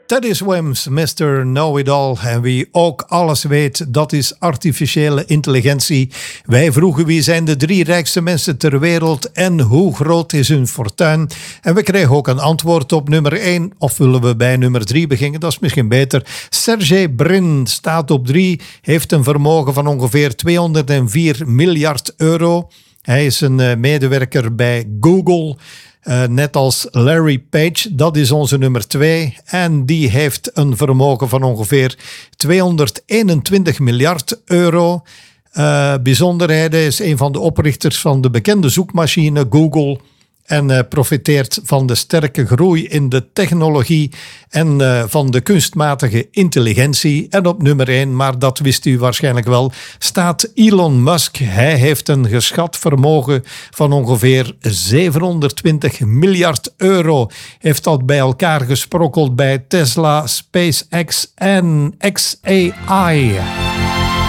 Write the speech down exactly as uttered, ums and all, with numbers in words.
Teddy Swims, mister Know-it-all. En wie ook alles weet, dat is artificiële intelligentie. Wij vroegen wie zijn de drie rijkste mensen ter wereld en hoe groot is hun fortuin. En we kregen ook een antwoord op nummer één. Of willen we bij nummer drie beginnen? Dat is misschien beter. Sergey Brin staat op drie, heeft een vermogen van ongeveer tweehonderdvier miljard euro. Hij is een uh, medewerker bij Google. Uh, net als Larry Page, dat is onze nummer twee. En die heeft een vermogen van ongeveer tweehonderdeenentwintig miljard euro. Uh, bijzonderheden is een van de oprichters van de bekende zoekmachine Google. En uh, profiteert van de sterke groei in de technologie en uh, van de kunstmatige intelligentie. En op nummer één, maar dat wist u waarschijnlijk wel, staat Elon Musk. Hij heeft een geschat vermogen van ongeveer zevenhonderdtwintig miljard euro. Heeft dat bij elkaar gesprokkeld bij Tesla, SpaceX en X A I.